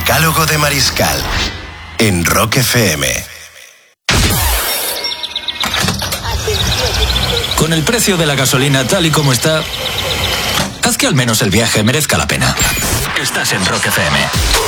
Decálogo de Mariscal en Rock FM. Con el precio de la gasolina tal y como está, haz que al menos el viaje merezca la pena. Estás en Rock FM.